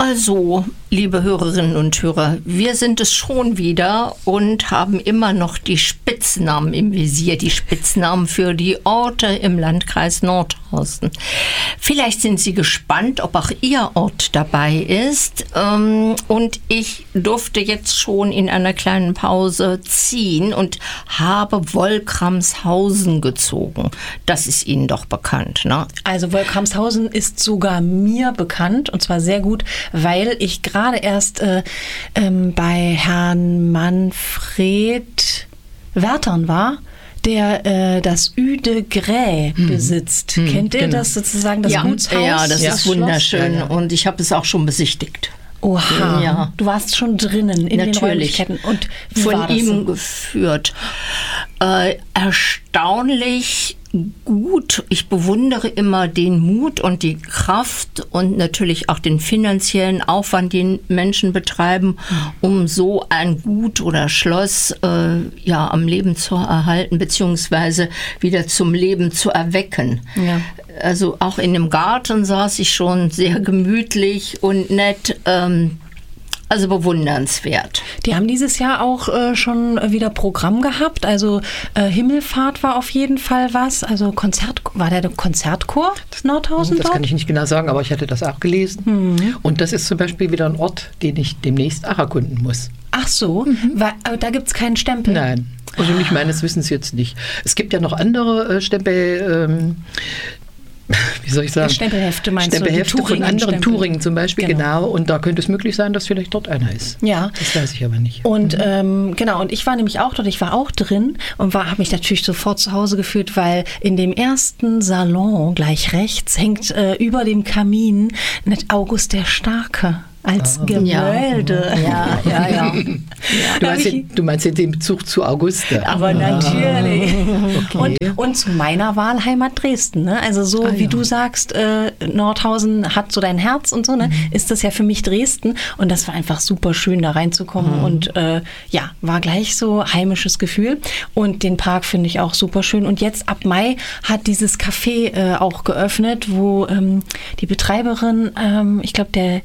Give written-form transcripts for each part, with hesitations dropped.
Also, liebe Hörerinnen und Hörer, wir sind es schon wieder und haben immer noch die Spitznamen im Visier, die Spitznamen für die Orte im Landkreis Nordhausen. Vielleicht sind Sie gespannt, ob auch Ihr Ort dabei ist. Und ich durfte jetzt schon in einer kleinen Pause ziehen und habe Wolkramshausen gezogen. Das ist Ihnen doch bekannt, ne? Also Wolkramshausen ist sogar mir bekannt, und zwar sehr gut, weil ich gerade erst bei Herrn Manfred Wertern war, der das Ü de Grès besitzt. Kennt ihr das sozusagen, das Gutshaus? Ja, das ist wunderschön und ich habe es auch schon besichtigt. Oha, ja. Du warst schon drinnen in den Räumlichkeiten. Und wie von war das ihm so? geführt. Erstaunlich gut. Ich bewundere immer den Mut und die Kraft und natürlich auch den finanziellen Aufwand, den Menschen betreiben, um so ein Gut oder Schloss am Leben zu erhalten, beziehungsweise wieder zum Leben zu erwecken. Ja. Also auch in dem Garten saß ich schon sehr gemütlich und nett. Also bewundernswert. Die haben dieses Jahr auch schon wieder Programm gehabt. Also Himmelfahrt war auf jeden Fall was. Also war der Konzertchor des Nordhausen Das dort? kann ich nicht genau sagen, aber ich hatte das auch gelesen. Und das ist zum Beispiel wieder ein Ort, den ich demnächst auch erkunden muss. Ach so, da gibt es keinen Stempel? Nein, also nicht meines Wissens jetzt nicht. Es gibt ja noch andere Stempel... wie soll ich sagen? Stempelhefte meinst Stempelhefte du? von anderen Touringen zum Beispiel, genau. Und da könnte es möglich sein, dass vielleicht dort einer ist. Ja. Das weiß ich aber nicht. Und genau, und ich war nämlich auch dort, ich war auch drin und habe mich natürlich sofort zu Hause gefühlt, weil in dem ersten Salon gleich rechts hängt über dem Kamin August der Starke. Als Gemälde. Ja. Du meinst jetzt den Bezug zu Auguste. Aber natürlich. Okay. Und zu meiner Wahlheimat Dresden. Ne? Also so wie du sagst, Nordhausen hat so dein Herz und so, ne? Ist das ja für mich Dresden. Und das war einfach super schön, da reinzukommen. Und war gleich so heimisches Gefühl. Und den Park finde ich auch super schön. Und jetzt ab Mai hat dieses Café auch geöffnet, wo die Betreiberin, ich glaube, der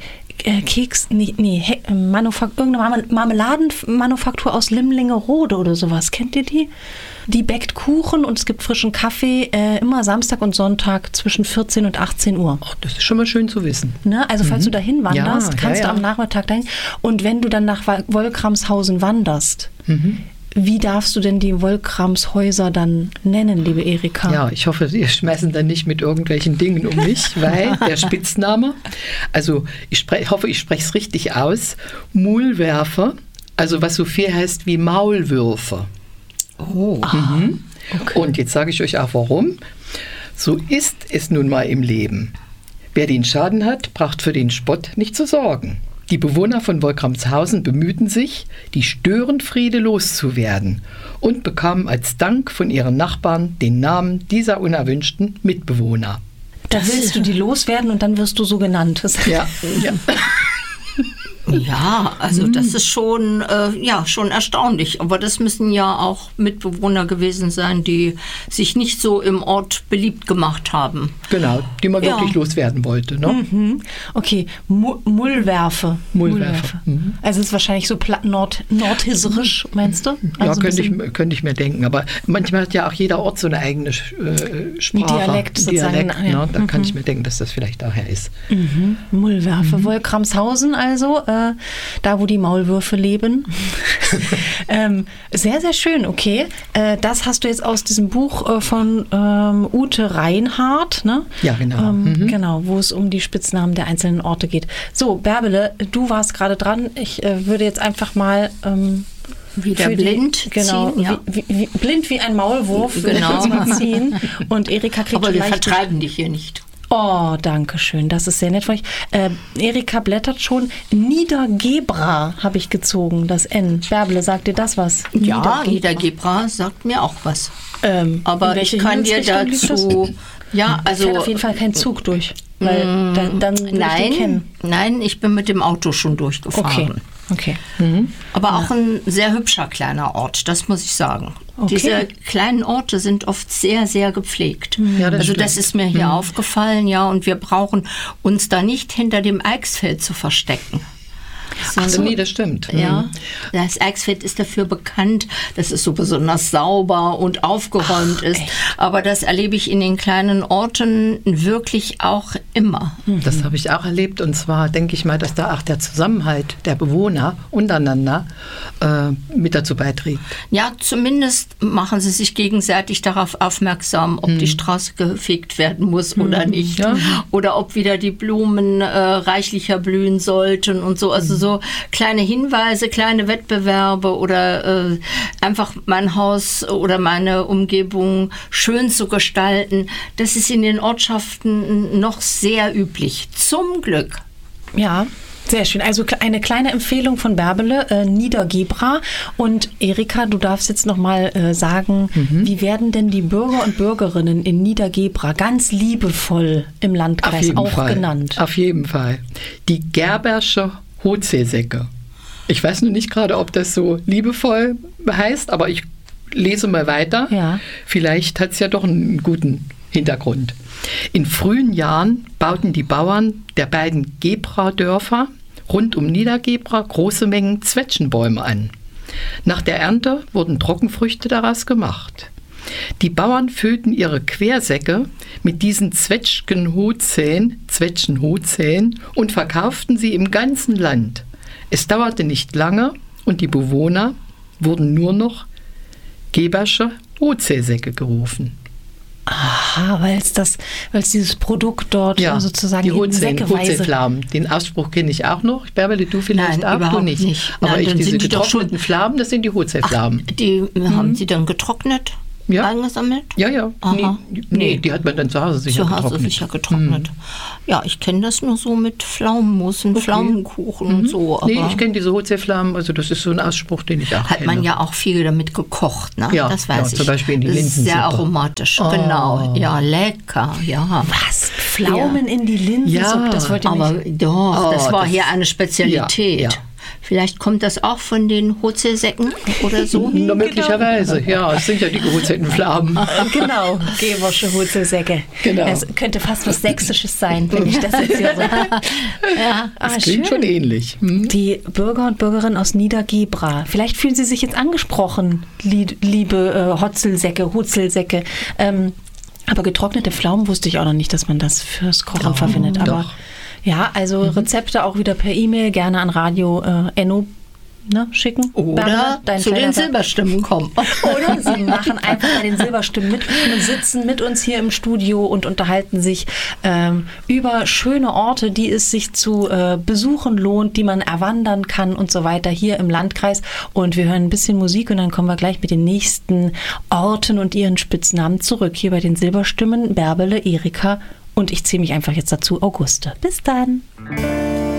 irgendeine Marmeladenmanufaktur aus Limlingerode oder sowas. Kennt ihr die? Die bäckt Kuchen und es gibt frischen Kaffee immer Samstag und Sonntag zwischen 14 und 18 Uhr. Ach, das ist schon mal schön zu wissen. Ne? Also falls du dahin wanderst, kannst du am Nachmittag dahin. Und wenn du dann nach Wolkramshausen wanderst, wie darfst du denn die Wolkramshäuser dann nennen, liebe Erika? Ja, ich hoffe, Sie schmeißen dann nicht mit irgendwelchen Dingen um mich, weil der Spitzname, also ich hoffe, ich spreche es richtig aus, Muhlwerfer, also was so viel heißt wie Maulwürfe. Oh. Okay. Und jetzt sage ich euch auch warum. So ist es nun mal im Leben. Wer den Schaden hat, braucht für den Spott nicht zu sorgen. Die Bewohner von Wolkramshausen bemühten sich, die Störenfriede loszuwerden und bekamen als Dank von ihren Nachbarn den Namen dieser unerwünschten Mitbewohner. Da willst du die loswerden und dann wirst du so genannt. Ja. Ja, also das ist schon erstaunlich. Aber das müssen ja auch Mitbewohner gewesen sein, die sich nicht so im Ort beliebt gemacht haben. Genau, die man wirklich loswerden wollte. Ne? Okay, Mullwerfe. Also es ist wahrscheinlich so nordhisserisch, meinst du? Also ja, könnte ich mir denken. Aber manchmal hat ja auch jeder Ort so eine eigene Sprache. Dialekt sozusagen. Ne? Da kann ich mir denken, dass das vielleicht daher ist. Mullwerfe. Wolkramshausen also, da wo die Maulwürfe leben. Sehr, sehr schön, okay. Das hast du jetzt aus diesem Buch von Ute Reinhardt, ne? Ja, genau. Genau, wo es um die Spitznamen der einzelnen Orte geht. So, Bärbele, du warst gerade dran. Ich würde jetzt einfach mal wieder blind ziehen. Ja. Blind wie ein Maulwurf ziehen. Und Erika kriegt aber wir vertreiben dich hier nicht. Oh, danke schön. Das ist sehr nett von euch. Erika blättert schon. Niedergebra habe ich gezogen, das N. Bärbele, sagt dir das was? Ja, Niedergebra sagt mir auch was. Aber ich kann dir dazu... Ja, also fährt auf jeden Fall kein Zug durch. Weil dann nein, ich bin mit dem Auto schon durchgefahren. Okay. Aber auch ein sehr hübscher kleiner Ort, das muss ich sagen. Okay. Diese kleinen Orte sind oft sehr, sehr gepflegt. Ja, das also stimmt. das ist mir hier aufgefallen, ja, und wir brauchen uns da nicht hinter dem Eichsfeld zu verstecken. Also nee, das stimmt. Ja, das Eichsfeld ist dafür bekannt, dass es so besonders sauber und aufgeräumt ist. echt? Aber das erlebe ich in den kleinen Orten wirklich auch immer. Das habe ich auch erlebt, und zwar denke ich mal, dass da auch der Zusammenhalt der Bewohner untereinander mit dazu beiträgt. Ja, zumindest machen sie sich gegenseitig darauf aufmerksam, ob die Straße gefegt werden muss oder nicht. Ja. Oder ob wieder die Blumen reichlicher blühen sollten und so. Also so kleine Hinweise, kleine Wettbewerbe oder einfach mein Haus oder meine Umgebung schön zu gestalten. Das ist in den Ortschaften noch sehr üblich. Zum Glück. Ja, sehr schön. Also eine kleine Empfehlung von Bärbele, Niedergebra. Und Erika, du darfst jetzt nochmal sagen, wie werden denn die Bürger und Bürgerinnen in Niedergebra ganz liebevoll im Landkreis auch genannt? Auf jeden Fall. Die Gerbersche Hochseesäcke. Ich weiß nur nicht gerade, ob das so liebevoll heißt, aber ich lese mal weiter. Ja. Vielleicht hat es ja doch einen guten Hintergrund. In frühen Jahren bauten die Bauern der beiden Gebra-Dörfer rund um Niedergebra große Mengen Zwetschgenbäume an. Nach der Ernte wurden Trockenfrüchte daraus gemacht. Die Bauern füllten ihre Quersäcke mit diesen Zwetschgenhotzäen und verkauften sie im ganzen Land. Es dauerte nicht lange und die Bewohner wurden nur noch Gebersche Hochseesäcke gerufen. Aha, weil es dieses Produkt dort sozusagen die in säckeweise... Hochseeflammen. Den Ausspruch kenne ich auch noch. Bärbele, du vielleicht Nein, auch, überhaupt du nicht. nicht. Aber Nein, dann diese sind die doch getrockneten Flammen, das sind die Hochseeflammen. Die haben sie dann getrocknet, eingesammelt? Ja. Aha. Nee, die hat man dann zu Hause sicher getrocknet. Ja, ich kenne das nur so mit Pflaumenmus und Pflaumenkuchen und so. Aber Nee, ich kenne diese Hochseeflammen, also das ist so ein Ausspruch, den ich auch kenne. hat man ja auch viel damit gekocht, ne? Ja, das weiß ich. zum Beispiel in die Linsensuppe. Sehr aromatisch, genau. Ja, lecker, ja. Was? Pflaumen in die Linsensuppe? Ja, Das wollte Aber doch, das war hier eine Spezialität. Ja. Vielleicht kommt das auch von den Hochseesäcken oder so. Na, möglicherweise, ja, es sind ja die Hochseeflammen. Genau, Gebersche Hochseesäcke. Genau. Das könnte fast was Sächsisches sein, wenn ich das jetzt hier so... Ja, Das klingt schon ähnlich. Die Bürger und Bürgerinnen aus Niedergebra, vielleicht fühlen Sie sich jetzt angesprochen, liebe Hotzelsäcke. Aber getrocknete Pflaumen wusste ich auch noch nicht, dass man das fürs Kochen verwendet. Aber doch. ja, also Rezepte auch wieder per E-Mail, gerne an Radio Enno schicken. Oder Dein zu den kleiner- Silberstimmen kommen. Oder sie machen einfach bei den Silberstimmen mit und sitzen mit uns hier im Studio und unterhalten sich über schöne Orte, die es sich zu besuchen lohnt, die man erwandern kann und so weiter hier im Landkreis. Und wir hören ein bisschen Musik und dann kommen wir gleich mit den nächsten Orten und ihren Spitznamen zurück. Hier bei den Silberstimmen Bärbele, Erika und ich zähle mich einfach jetzt dazu, Auguste. Bis dann.